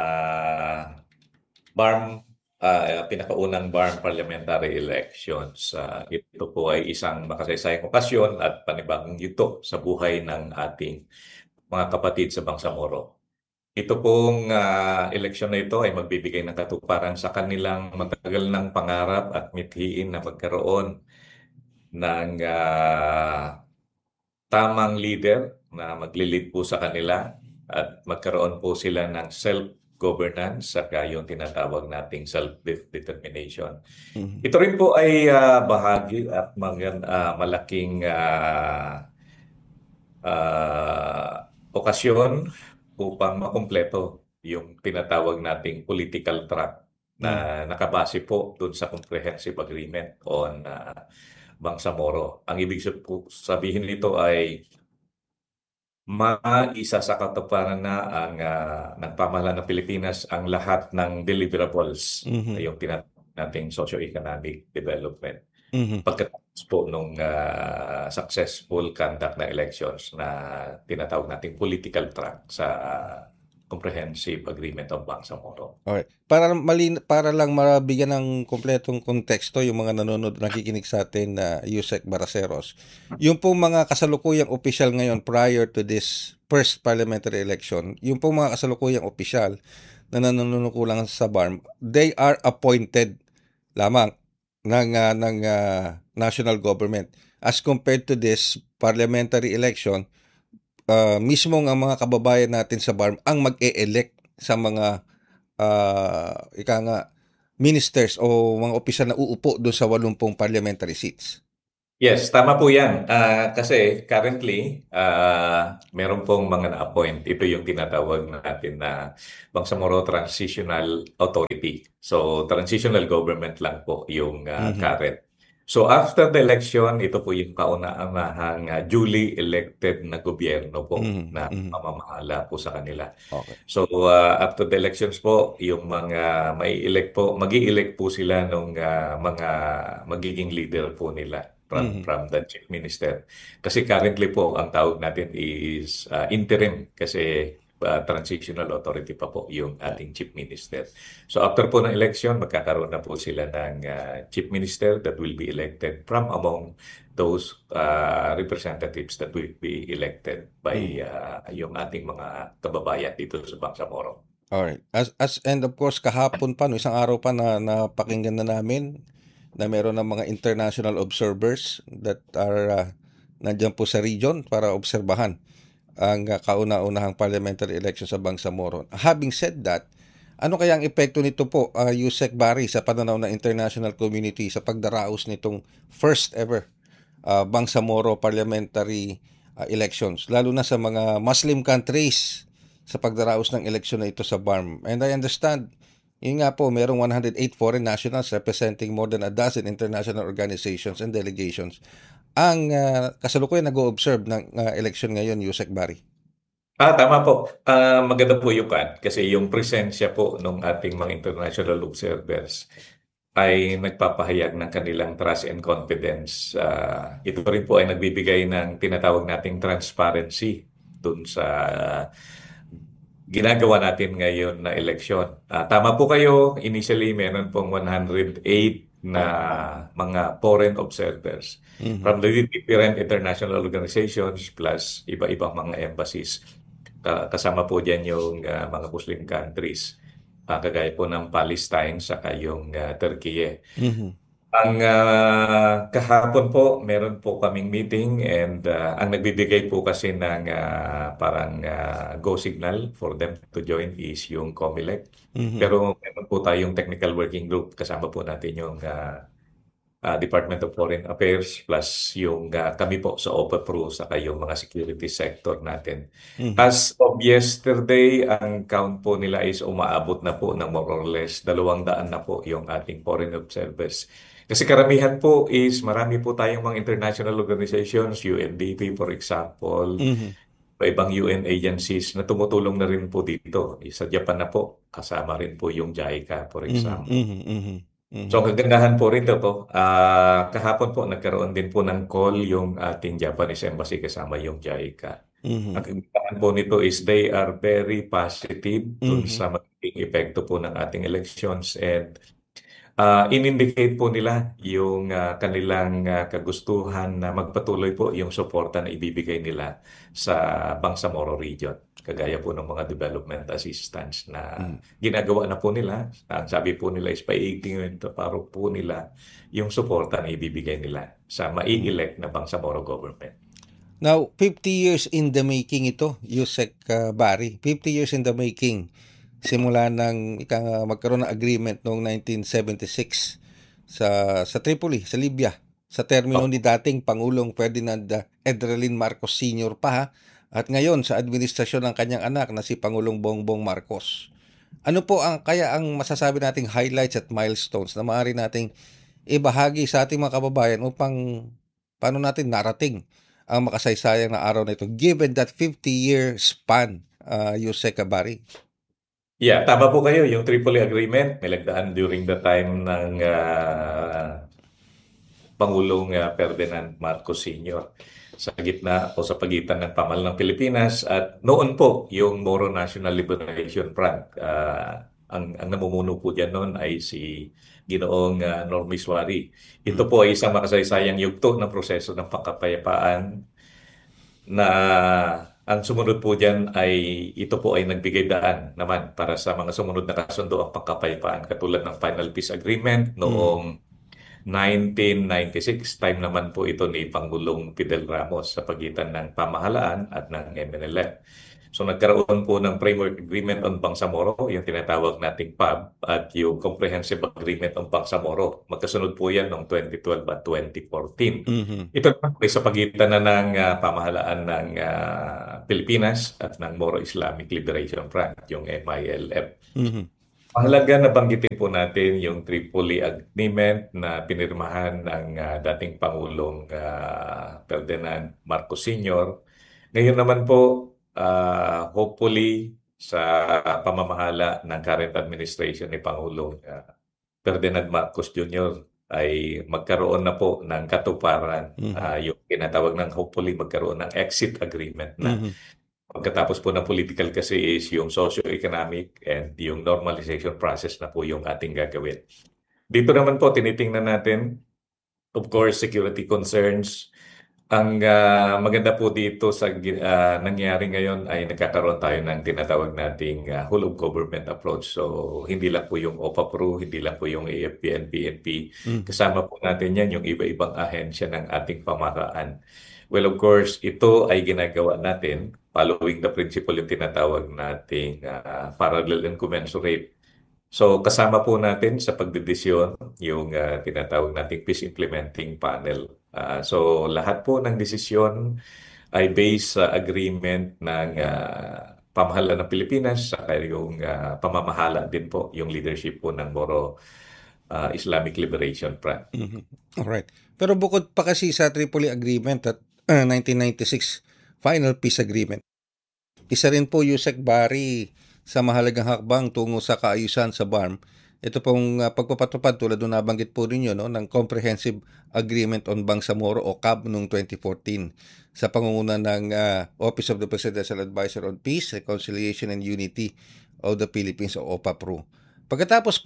I: BARM, pinakaunang BARM Parliamentary Elections. Ito po ay isang makasaysayang okasyon at panibagong yugto sa buhay ng ating mga kapatid sa Bangsamoro. Ito pong eleksyon na ito ay magbibigay ng katuparan sa kanilang matagal ng pangarap at mithiin na magkaroon ng tamang leader na maglilid po sa kanila at magkaroon po sila ng self-governance at yung tinatawag nating self-determination. Mm-hmm. Ito rin po ay bahagi at malaking okasyon upang makumpleto yung tinatawag nating political track na nakabase po dun sa Comprehensive Agreement on Bangsamoro. Ang ibig sabihin nito ay maisa sa katuparan na ang ng pamahalaan ng Pilipinas ang lahat ng deliverables, yung tinatawag nating socio-economic development. Pagkatapos po nung successful conduct na elections na tinatawag nating political track sa Comprehensive Agreement of Bangsamoro.
H: Okay. Para lang mabigyan ng kompletong konteksto yung mga nanonood, nakikinig sa atin na Yusek Baraceros, yung pong mga kasalukuyang opisyal ngayon prior to this first parliamentary election, yung pong mga kasalukuyang opisyal na nanunungkulan sa BARM, they are appointed lamang ng national government. As compared to this parliamentary election, mismo ang mga kababayan natin sa BARM ang mag-e-elect sa mga ministers o mga opisyal na uupo doon sa 80 parliamentary seats.
I: Yes, tama po yan. Kasi currently, meron pong mga na-appoint. Ito yung tinatawag natin na Bangsamoro Transitional Authority. So, transitional government lang po yung current. So, after the election, ito po yung kauna-unahang duly elected na gobyerno po na mamamahala po sa kanila.
H: Okay.
I: So, after the elections po, yung mga magi-elect po sila ng mga magiging leader po nila. From the chief minister. Kasi currently po, ang tawag natin is interim kasi transitional authority pa po yung ating chief minister. So after po ng election, magkakaroon na po sila ng chief minister that will be elected from among those representatives that will be elected by yung ating mga kababayan dito sa Bangsamoro.
H: Alright. And of course, kahapon pa, isang araw pa na napakinggan na namin na meron ng mga international observers that are nandiyan po sa region para obserbahan ang kauna-unahang parliamentary election sa Bangsamoro. Having said that, ano kaya ang epekto nito po, Yusek Bari, sa pananaw ng international community sa pagdaraos nitong first ever Bangsamoro parliamentary elections, lalo na sa mga Muslim countries sa pagdaraos ng eleksyon na ito sa BARM? And I understand, yun nga po, merong 108 foreign nationals representing more than a dozen international organizations and delegations ang kasalukuyan nag-o-observe ng election ngayon, Yusek Bari.
I: Tama po. Maganda po yung kasi yung presensya po ng ating mga international observers ay nagpapahayag ng kanilang trust and confidence. Ito rin po ay nagbibigay ng tinatawag nating transparency dun sa ginagawa natin ngayon na eleksyon. Tama po kayo, initially meron pong 108 na mga foreign observers from the different international organizations plus iba-ibang mga embassies. Kasama po dyan yung mga Muslim countries, kagaya po ng Palestine saka yung Turkey. Ang kahapon po, meron po kaming meeting and ang nagbibigay po kasi ng parang go signal for them to join is yung COMELEC. Pero meron po tayong technical working group. Kasama po natin yung Department of Foreign Affairs plus yung kami po sa OPEPRO saka yung mga security sector natin. As of yesterday, ang count po nila is umaabot na po ng more or less 200 na po yung ating foreign observers. Kasi karamihan po is marami po tayong mga international organizations, UNDP for example, ibang UN agencies na tumutulong na rin po dito. Sa Japan na po, kasama rin po yung JICA for example. So ang kagandahan po rito po, kahapon po nagkaroon din po ng call yung ating Japanese Embassy kasama yung JICA. Ang kagandahan po nito is they are very positive dun sa magiging epekto po ng ating elections and in-indicate po nila yung kanilang kagustuhan na magpatuloy po yung suporta na ibibigay nila sa Bangsamoro region. Kagaya po ng mga development assistance na ginagawa na po nila. Ang sabi po nila is paiigtingin paro po nila yung suporta na ibibigay nila sa mai-elect na Bangsamoro government.
H: Now, 50 years in the making ito, Yusek Bari. 50 years in the making. Simula ng magkaroon ng agreement noong 1976 sa Tripoli, sa Libya, sa termino ni dating Pangulong Ferdinand Edralin Marcos Sr. pa, at ngayon sa administrasyon ng kanyang anak na si Pangulong Bongbong Marcos. Ano po ang masasabi nating highlights at milestones na maaari nating ibahagi sa ating mga kababayan upang paano natin narating ang makasaysayang na araw na ito given that 50-year span, Yusek Bari?
I: Yeah, tama po kayo. Yung Tripoli Agreement, nilagdaan during the time ng Pangulong Ferdinand Marcos Sr. sa gitna o sa pagitan ng pamahalaan ng Pilipinas at noon po yung Moro National Liberation Front. Ang namumuno po dyan noon ay si Ginoong Normis Wari. Ito po ay isang makasaysayang yugto ng proseso ng pagkapayapaan na ang sumunod po dyan ay ito po ay nagbigay daan naman para sa mga sumunod na kasundo ang pagkapayapaan katulad ng Final Peace Agreement noong 1996. Time naman po ito ni Pangulong Fidel Ramos sa pagitan ng pamahalaan at ng MNLF. So nagkaroon po ng Framework Agreement on Bangsamoro, yung tinatawag nating PAB, at yung Comprehensive Agreement on Bangsamoro. Magkasunod po yan noong 2012 at 2014. Ito naman po ay sa pagitan na ng pamahalaan ng Pilipinas at ng Moro Islamic Liberation Front, yung MILF. Mahalaga na banggitin po natin yung Tripoli Agreement na pinirmahan ng dating Pangulong Ferdinand Marcos Sr. Ngayon naman po, hopefully sa pamamahala ng current administration ni Pangulong Ferdinand Marcos Jr. ay magkaroon na po ng katuparan, yung tinatawag ng hopefully magkaroon ng exit agreement na pagkatapos po ng political kasi is yung socio-economic and yung normalization process na po yung ating gagawin. Dito naman po tinitingnan natin, of course, security concerns. Ang maganda po dito sa nangyari ngayon ay nagkakaroon tayo ng tinatawag nating whole of government approach. So hindi lang po yung OPA-PRU, hindi lang po yung AFP and PNP. Kasama po natin yan yung iba-ibang ahensya ng ating pamahalaan. Well, of course, ito ay ginagawa natin following the principle yung tinatawag nating parallel and commensurate. So kasama po natin sa pagdedesisyon yung tinatawag nating Peace Implementing Panel. So lahat po ng desisyon ay based sa agreement ng pamahalaan ng Pilipinas saka yung pamamahala din po yung leadership po ng Moro Islamic Liberation Front.
H: Alright. Pero bukod pa kasi sa Tripoli Agreement at 1996 Final Peace Agreement, isa rin po Yusek Bari sa mahalagang hakbang tungo sa kaayusan sa BARM. Ito pong pagpapatupad tulad ng nabanggit po ninyo ng Comprehensive Agreement on Bangsamoro o CAB noong 2014 sa pangunguna ng Office of the Presidential Advisor on Peace, Reconciliation and Unity of the Philippines o OPA-PRU. Pagkatapos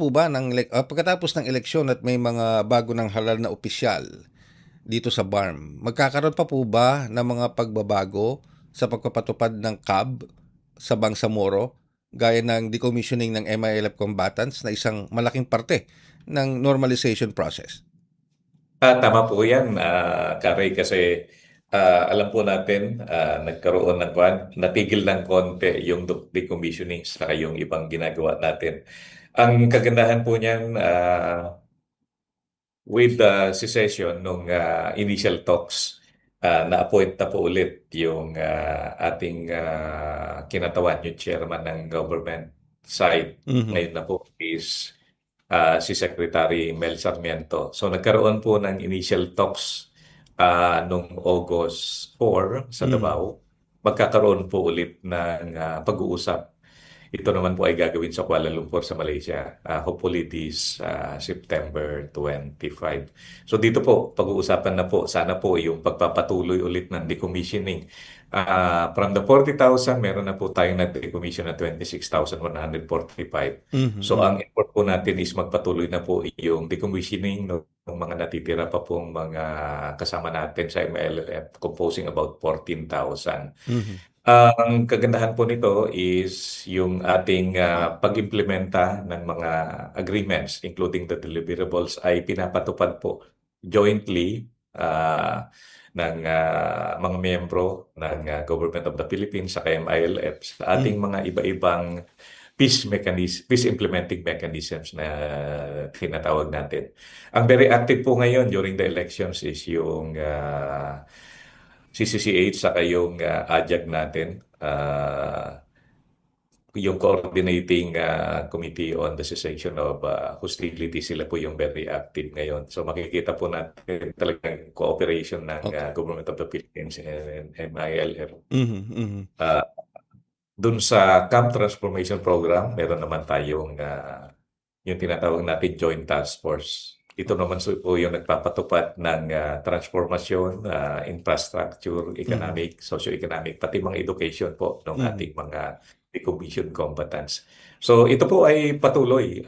H: ng eleksyon at may mga bago ng halal na opisyal dito sa BARM, magkakaroon pa po ba ng mga pagbabago sa pagpapatupad ng CAB sa Bangsamoro gaya ng decommissioning ng MILF combatants na isang malaking parte ng normalization process?
I: Tama po yan, Karay, kasi alam po natin nagkaroon ng natigil ng konti yung decommissioning sa yung ibang ginagawa natin. Ang kagandahan po niyan with the secession nung initial talks, na-appoint na po ulit yung ating kinatawan, yung chairman ng government side. Ngayon na po is si Secretary Mel Sarmiento. So nagkaroon po ng initial talks nung August 4 sa Davao. Magkakaroon po ulit ng pag-uusap. Ito naman po ay gagawin sa Kuala Lumpur sa Malaysia. Hopefully this September 25. So dito po, pag-uusapan na po, sana po yung pagpapatuloy ulit ng decommissioning. From the 40,000, meron na po tayong na-decommission na 26,145. So ang effort po natin is magpatuloy na po yung decommissioning ng mga natitira pa pong mga kasama natin sa MLF, composing about 14,000. Ang kagandahan po nito is yung ating pag-implementa ng mga agreements, including the deliverables, ay pinapatupad po jointly ng mga miyembro ng Government of the Philippines sa MILF sa ating mga iba-ibang peace implementing mechanisms na tinatawag natin. Ang very active po ngayon during the elections is yung CCCH saka yung AJAG natin, yung Coordinating Committee on the Cessation of Hostility, sila po yung very active ngayon. So makikita po natin talagang cooperation ng Government of the Philippines and MILF. Dun sa Camp Transformation Program, meron naman tayong yung tinatawag natin Joint Task Force. ito naman po yung nagpapatupad ng transformasyon, infrastructure, economic, socio-economic, pati mga education po ng ating mga decommission combatants. So ito po ay patuloy.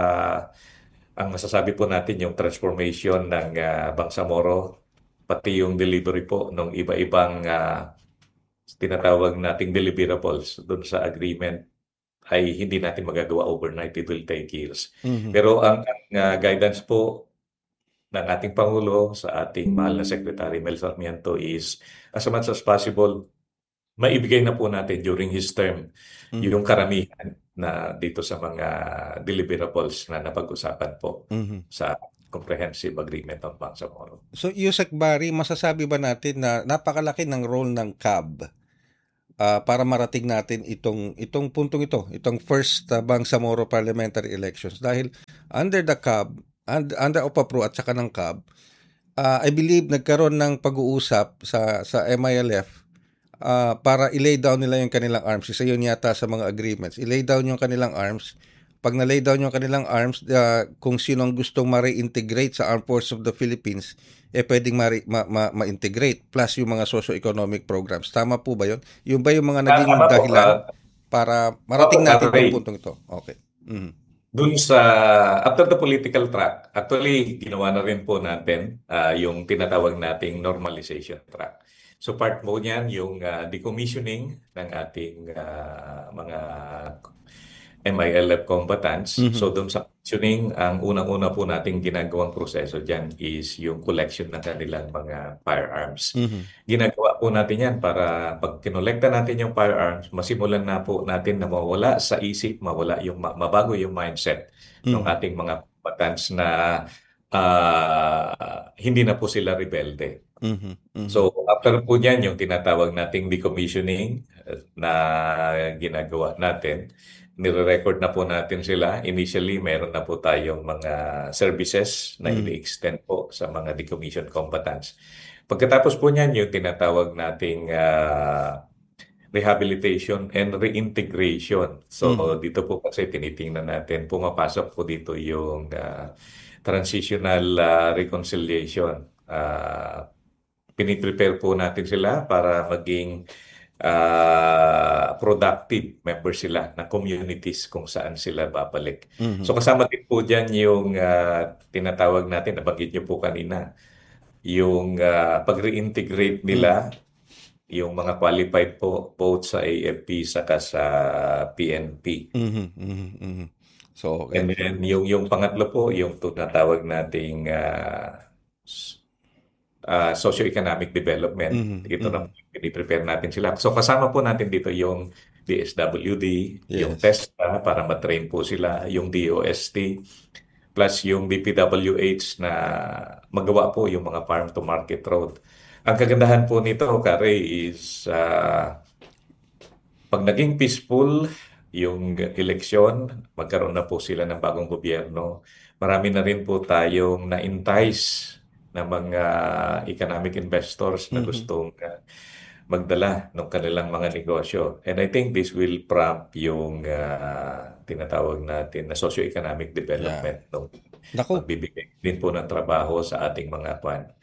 I: Ang masasabi po natin yung transformation ng Bangsamoro, pati yung delivery po ng iba-ibang tinatawag nating deliverables doon sa agreement ay hindi natin magagawa overnight. It will take years. Pero ang guidance po ng ating Pangulo sa ating mahal na Secretary Mel Sarmiento is as much as possible, maibigay na po natin during his term yung karamihan na dito sa mga deliverables na napag-usapan po sa Comprehensive Agreement on Bangsamoro.
H: So, Yusek Bari, masasabi ba natin na napakalaki ng role ng CAB para marating natin itong puntong ito, itong first Bangsamoro parliamentary elections? Dahil under the CAB, under OPAPRO at saka ng CAB, I believe nagkaroon ng pag-uusap sa MILF para i-lay down nila yung kanilang arms. Isa yun yata sa mga agreements. I-lay down yung kanilang arms. Pag na-lay down yung kanilang arms, kung sinong gustong ma-reintegrate sa Armed Forces of the Philippines, pwedeng ma-integrate. Plus yung mga socio-economic programs. Tama po ba yun? Yung ba yung mga naging dahilan para marating natin yung puntong ito? Okay.
I: Dun sa, after the political track, actually, ginawa na rin po natin yung tinatawag nating normalization track. So part mo niyan yung decommissioning ng ating mga MILF combatants. So doon sa commissioning, ang unang-una po nating ginagawang proseso dyan is yung collection ng kanilang mga firearms. Ginagawa po natin yan para pag kinolekta natin yung firearms, masimulan na po natin na mawala sa isip, mabago yung mindset ng ating mga combatants na hindi na po sila rebelde. So after po niyan, yung tinatawag nating decommissioning na ginagawa natin, nire-record na po natin sila. Initially, meron na po tayong mga services na i-extend po sa mga decommissioned combatants. Pagkatapos po niyan, yung tinatawag nating rehabilitation and reintegration. So dito po kasi tinitingnan natin, pumapasok po dito yung transitional reconciliation. Piniprepare po natin sila para maging productive members sila ng communities kung saan sila babalik. So kasama din po dyan yung tinatawag natin, nabanggit niyo po kanina, yung pag-reintegrate nila, yung mga qualified po both sa AFP saka sa PNP.
H: So, okay.
I: And then yung pangatlo po, yung tinatawag nating socio-economic development. Ito na piniprepare natin sila. So kasama po natin dito yung DSWD, yung TESTA para matrain po sila, yung DOST, plus yung DPWH na magawa po yung mga farm to market road. Ang kagandahan po nito, Kare, is pag naging peaceful yung eleksyon, magkaroon na po sila ng bagong gobyerno. Marami na rin po tayong na-entice na mga economic investors na gustong magdala ng kanilang mga negosyo. And I think this will prompt yung tinatawag natin na socio-economic development. Magbibigay din po ng trabaho sa ating mga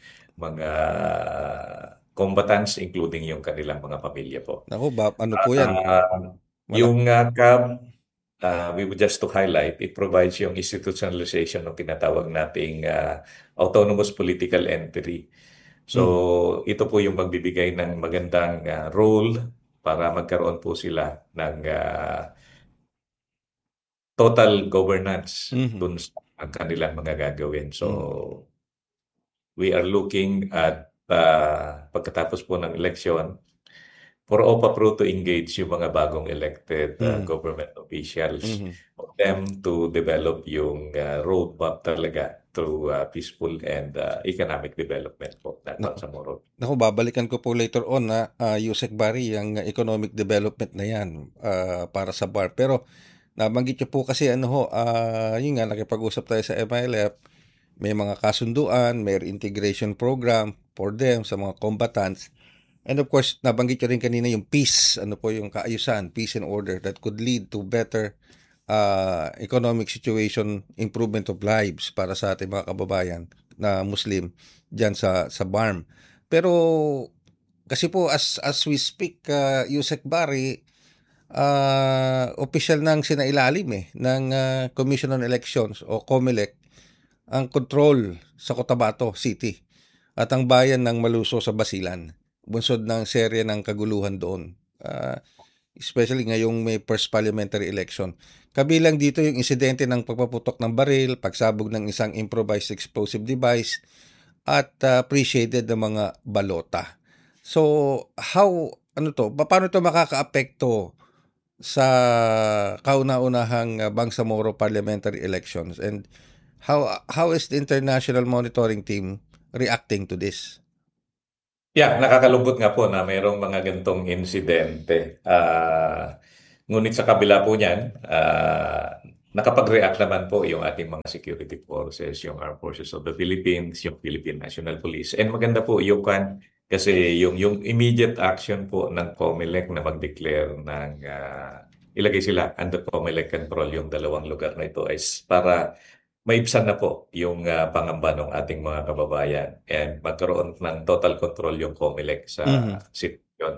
I: combatants, including yung kanilang mga pamilya po.
H: Ano po yan?
I: Yung CAB, we would just to highlight, it provides yung institutionalization ng tinatawag nating autonomous political entity. So, ito po yung magbibigay ng magandang role para magkaroon po sila ng total governance dun sa kanilang mga gagawin. So, we are looking at pagkatapos po ng eleksyon, for OPAPRO to engage yung mga bagong elected government officials, for them to develop yung roadmap talaga through peaceful and economic development po ng Bangsamoro.
H: Babalikan ko po later on na Yusek Bari, yung economic development na yan para sa BAR. Pero nabanggit nyo po kasi yun nga, nakipag-usap tayo sa MILF, may mga kasunduan, may integration program for them sa mga combatants. And of course, nabanggit nyo rin kanina yung peace, yung kaayusan, peace and order that could lead to better economic situation, improvement of lives para sa ating mga kababayan na Muslim diyan sa BARM. Pero kasi po as we speak, Yusek Bari, official nang sinailalim ng Commission on Elections o COMELEC ang control sa Cotabato City at ang bayan ng Maluso sa Basilan, bunsod ng serye ng kaguluhan doon. Especially ngayong may first parliamentary election. Kabilang dito yung insidente ng pagpaputok ng baril, pagsabog ng isang improvised explosive device, at pre-shaded ng mga balota. So, paano ito makakaapekto sa kauna-unahang Bangsamoro parliamentary elections, and how is the international monitoring team reacting to this?
I: Yeah, nakakalungkot nga po na mayroong mga gantong insidente. Ngunit sa kabila po niyan, nakapag-react naman po yung ating mga security forces, yung Armed Forces of the Philippines, yung Philippine National Police. And maganda po yung kasi yung immediate action po ng COMELEC na mag-declare ng ilagay sila under COMELEC control yung dalawang lugar na ito is para maibsan na po yung pangamba ng ating mga kababayan and magkaroon ng total control yung COMELEC sa sitwasyon.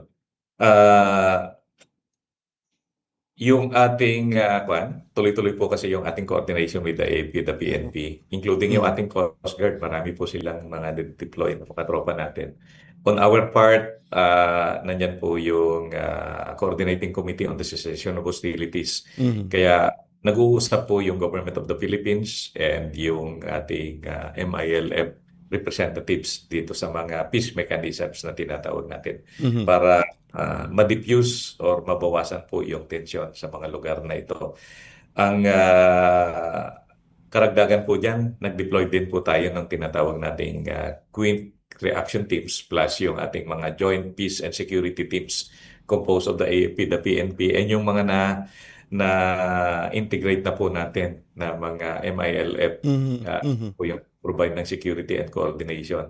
I: Yung ating tuloy-tuloy po kasi yung ating coordination with the AFP, the PNP, including yung ating Coast Guard, marami po silang mga deploy na mga tropa natin. On our part, nandyan po yung Coordinating Committee on the Cessation of Hostilities. Kaya nag-uusap po yung Government of the Philippines and yung ating MILF representatives dito sa mga peace mechanisms na tinatawag natin para ma-diffuse or mabawasan po yung tensyon sa mga lugar na ito. Ang karagdagan po dyan, nag-deploy din po tayo ng tinatawag nating Quick Reaction Teams plus yung ating mga Joint Peace and Security Teams composed of the AFP, the PNP, and yung mga na integrate na po natin na mga MILF po yung provide ng security and coordination.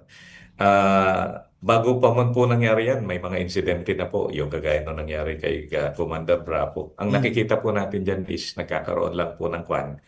I: Bago pa man po nangyari yan, may mga insidente na po yung kagaya na nangyari kay Commander Bravo. Ang nakikita po natin dyan is nagkakaroon lang po ng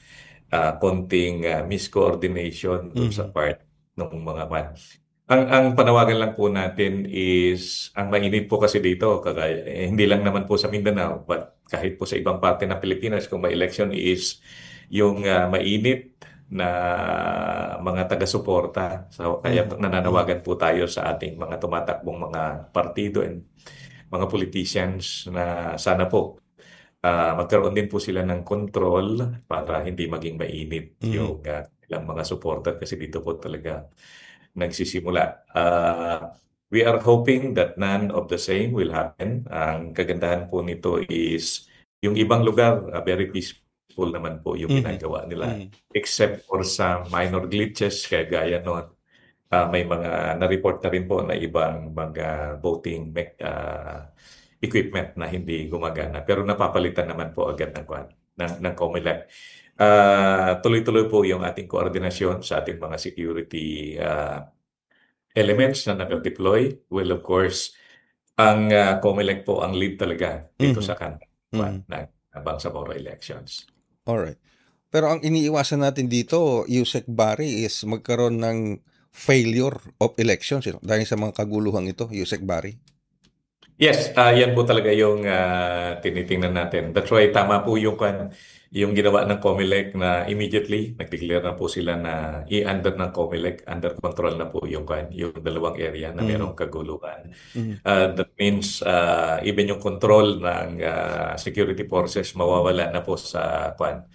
I: konting miscoordination dun sa part ng mga Ang panawagan lang po natin is, ang mainit po kasi dito, hindi lang naman po sa Mindanao, but kahit po sa ibang parte ng Pilipinas, kung may election is yung mainit na mga taga-suporta. So, kaya nananawagan po tayo sa ating mga tumatakbong mga partido and mga politicians na sana po magkaroon din po sila ng control para hindi maging mainit yung ilang mga supporter kasi dito po talaga nagsisimula. We are hoping that none of the same will happen. Ang kagandahan po nito is yung ibang lugar, very peaceful naman po yung ginagawa nila. Except for some minor glitches, kaya gaya noon, may mga na-report na rin po na ibang mga voting equipment na hindi gumagana. Pero napapalitan naman po agad ng COMELEC. Tuloy-tuloy po yung ating koordinasyon sa ating mga security elements na nag-deploy. Well, of course, ang COMELEC po ang lead talaga dito sa ng Bangsamoro elections.
H: Alright. Pero ang iniiwasan natin dito, Yusek Bari, is magkaroon ng failure of elections dahil sa mga kaguluhang ito, Yusek Bari.
I: Yes, yan po talaga yung tinitingnan natin. That's why tama po yung ginawa ng COMELEC na immediately nag-declare na po sila na i-under ng COMELEC, under control na po yung dalawang area na mayroong kaguluhan. That means even yung control ng security forces mawawala na po sa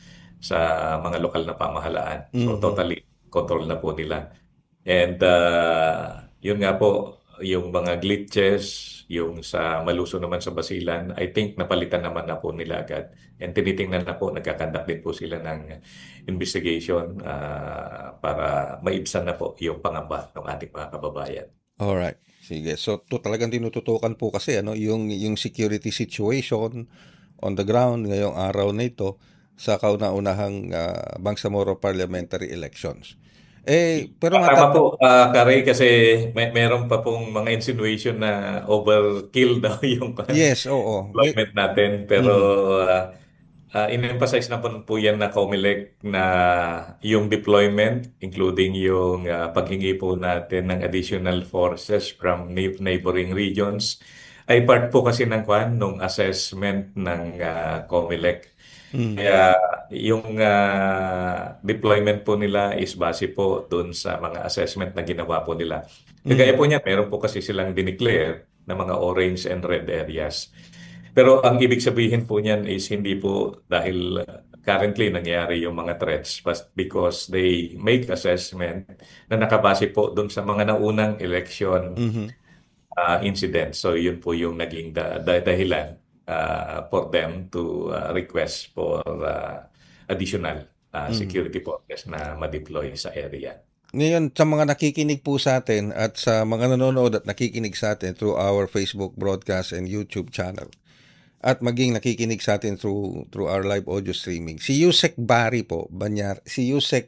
I: mga lokal na pamahalaan. So totally control na po nila. And yun nga po, yung mga glitches, yung sa Maluso naman sa Basilan, I think napalitan naman na po nila agad. And tinitingnan na po, nagkakandak din po sila ng investigation para maibsan na po yung pangamba ng ating mga kababayan.
H: Alright. Sige. So, talagang tinututukan po kasi yung security situation on the ground ngayong araw na ito sa kauna-unahang Bangsamoro parliamentary elections. Pero
I: tama po, Kari, kasi meron pa pong mga insinuation na overkill daw yung
H: yes, oo.
I: deployment natin. Pero in-emphasize na po yan na COMELEC na yung deployment, including yung paghingi po natin ng additional forces from neighboring regions, ay part po kasi ng nung assessment ng COMELEC. Kaya yung deployment po nila is base po dun sa mga assessment na ginawa po nila. Kagaya po niya, meron po kasi silang dineclare na mga orange and red areas. Pero ang ibig sabihin po niyan is hindi po dahil currently nangyayari yung mga threats, but because they make assessment na nakabase po dun sa mga naunang election incidents. So yun po yung naging dahilan for them to request for additional security forces na ma-deploy sa area.
H: Ngayon, sa mga nakikinig po sa atin at sa mga nanonood at nakikinig sa atin through our Facebook broadcast and YouTube channel, at maging nakikinig sa atin through our live audio streaming. Si Yusek Barry po, si Yusek